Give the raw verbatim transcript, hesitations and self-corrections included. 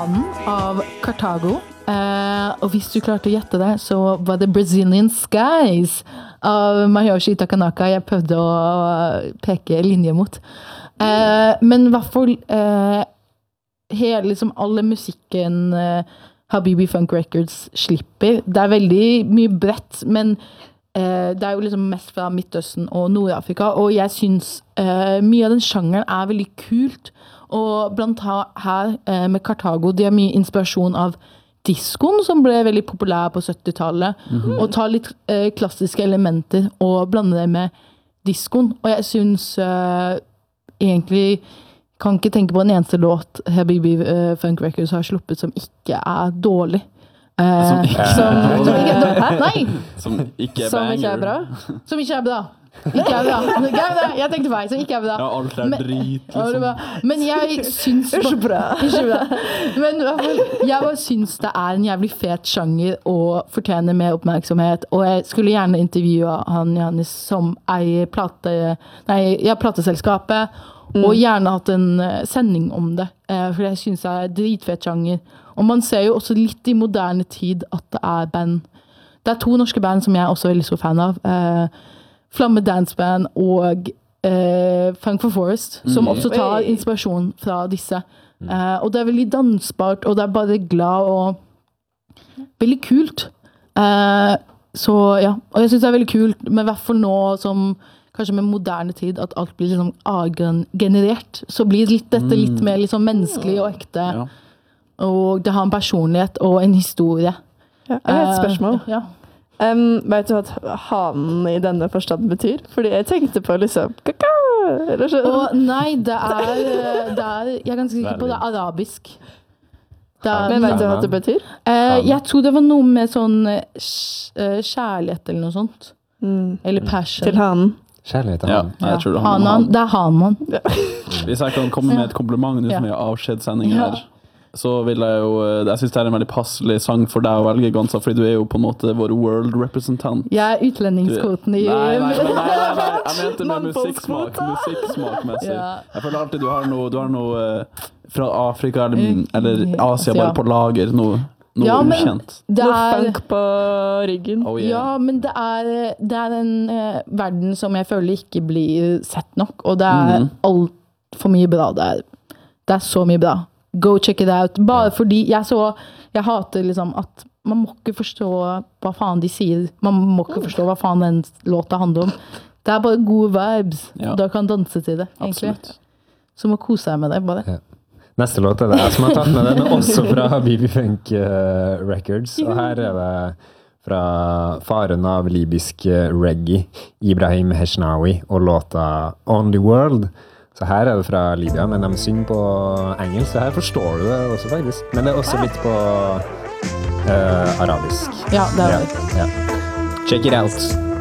Hanen av Cartago. Uh, og hvis du klarte å gjette det, så var det Brazilian Skies av Masayoshi Takanaka jeg prøvde å peke linje mot. Uh, men i hvert fall uh, hele, liksom, alle musikken uh, Habibi Funk Records slipper. Det er veldig mye bredt, men uh, det er jo liksom mest fra Midtøsten og Nord-Afrika, og jeg synes uh, mye av den sjangeren er veldig kult, og blant her uh, med Cartago, de har mye inspirasjon av diskoen som ble veldig populær på syttitallet, mm-hmm. og ta litt eh, klassiske elementer og blande det med diskoen. Og jeg synes eh, egentlig kan ikke tenke på en eneste låt Habibi uh, Funk Records har sluppet som ikke er dårlig. Eh, som ikke, som, som ikke er dårlig. Nei! Som ikke er som ikke er bra. Som ikke er bra. Ikke er bra. Ikke er bra. Jeg tenkte feil, så ikke er bra. Ja, alt er drit, liksom. Men jeg syns Ikke bra. Ikke bra. Men jeg bare syns det er en jævlig fet sjanger og fortjener mer oppmerksomhet. Og jeg skulle gjerne intervjue han Janis som eier plate, nei, ja, plateselskapet, mm. og gjerne hatt en sending om det. For jeg syns det er dritfet sjanger. Og man ser jo også litt i moderne tid at det er band. Det er to norske band som jeg er også veldig stor fan av. Flamme Dance Band og uh, Funk for Forest, som mm. også tar inspirasjon fra disse. Mm. Uh, og det er veldig dansbart, og det er bare glad og veldig kult. Uh, så ja, og jeg synes det er veldig kult, men i hvert fall nå som kanskje med moderne tid, at alt blir liksom A-generert, så blir litt, dette litt mer liksom menneskelig og ekte. Ja. Og det har en personlighet og en historie. Ja, jeg har et spørsmål. Uh, ja. Um, vet du hva hanen i denne forstand betyr? Fordi jeg tenkte på liksom kakao, eller så. Og nei, det er, det er jeg er ganske sikker på det er arabisk. Det er, men vet du hva det betyr? Uh, jeg tror det var noe med sånn uh, kjærlighet eller noe sånt. Mm. Eller passion. Til hanen. Kjærlighet til hanen. Ja, jeg tror det er hanen. Det er hanen. Ja. Hvis jeg kan komme med et kompliment nå som er avskjedssending her, så vil jeg jo, jeg synes det er en veldig passelig sang for deg å velge, Gonza, fordi du er jo på en måte vår world representant. Jeg er utlendingskvoten i... Nei, nei, nei, nei, nei, nei. Jeg mente med musikksmak, musikksmakmessig. Ja. Jeg føler alltid du har noe, du har noe fra Afrika eller, eller Asia bare på lager, noe, noe ja, ukjent. Det er funk på ryggen. Oh, yeah. Ja, men det er, det er en uh, verden som jeg føler ikke blir sett nok, og det er mm. alt for mye bra. Det er, det er så mye bra. Go check it out. Bare fordi jeg så, jeg hater liksom at man må ikke forstå hva faen de sier. Man må ikke forstå hva faen den låta handler om. Det er bare gode vibes. Ja. Da kan danse til det, egentlig. Absolutt. Så må kose deg med det, bare. Ja. Neste låt er det jeg som har tatt med den, også fra Habibi Funk uh, Records. Og her er det fra faren av libysk reggae, Ibrahim Heshnawi, og låta Only World. Så her er det fra Libya, men de synger på engelsk, så her forstår du det også faktisk. Men det er også litt på uh, arabisk. Ja, det er det. Ja, ja. Check it out!